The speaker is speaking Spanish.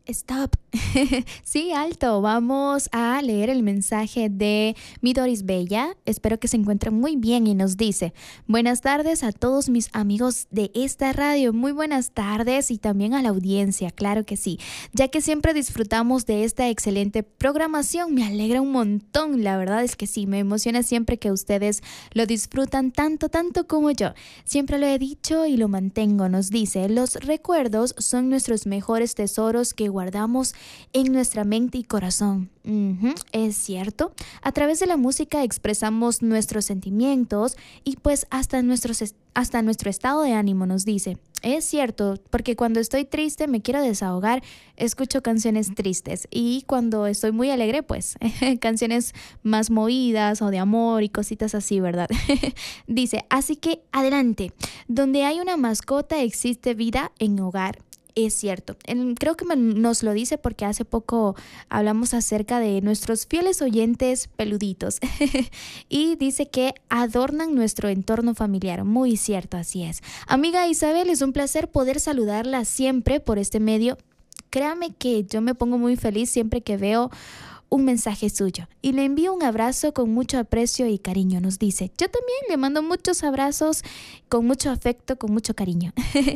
stop. Sí, alto. Vamos a leer el mensaje de mi Doris Bella. Espero que se encuentren muy bien y nos dice: buenas tardes a todos mis amigos de esta radio. Muy buenas tardes y también a la audiencia, claro que sí. Ya que siempre disfrutamos de esta excelente programación, me alegra un montón. La verdad es que sí, me emociona siempre que ustedes lo disfrutan tanto como yo. Siempre lo he dicho y lo mantengo, nos dice: los recuerdos son nuestros mejores tesoros que guardamos en nuestra mente y corazón. Es cierto. A través de la música expresamos nuestros sentimientos y pues hasta nuestro estado de ánimo, nos dice. Es cierto, porque cuando estoy triste me quiero desahogar, escucho canciones tristes, y cuando estoy muy alegre, pues canciones más movidas o de amor y cositas así, ¿verdad? Dice, así que adelante, donde hay una mascota existe vida en hogar. Es cierto. Creo que nos lo dice porque hace poco hablamos acerca de nuestros fieles oyentes peluditos y dice que adornan nuestro entorno familiar. Muy cierto, así es. Amiga Isabel, es un placer poder saludarla siempre por este medio. Créame que yo me pongo muy feliz siempre que veo un mensaje suyo y le envío un abrazo con mucho aprecio y cariño, nos dice. Yo también le mando muchos abrazos con mucho afecto, con mucho cariño.